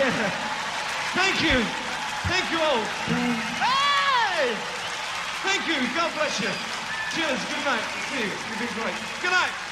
Thank you. Thank you all. Hey! Thank you. God bless you. Cheers. Good night. See you. You've been great. Good night.